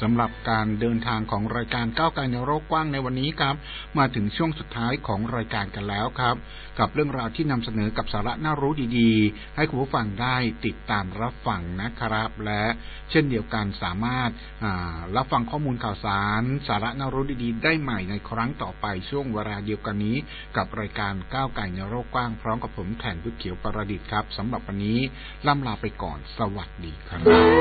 สำหรับการเดินทางของรายการก้าวไกลในโลกกว้างในวันนี้ครับมาถึงช่วงสุดท้ายของรายการกันแล้วครับกับเรื่องราวที่นำเสนอกับสาระน่ารู้ดีๆให้คุณผู้ฟังได้ติดตามรับฟังนะครับและเช่นเดียวกันสามารถรับฟังข้อมูลข่าวสารสาระน่ารู้ดีๆได้ใหม่ในครั้งต่อไปช่วงเวลาเดียวกันนี้กับรายการก้าวไกลในโลกกว้างพร้อมกับผมแทนพุทธเขียวประดิษฐ์ครับสำหรับวันนี้ล่ำลาไปก่อนสวัสดีครับ